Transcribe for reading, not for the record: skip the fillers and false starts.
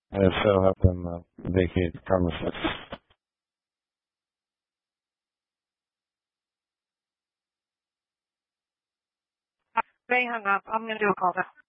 and so help them vacate Karma 6. Ray hung up. I'm going to do a call back.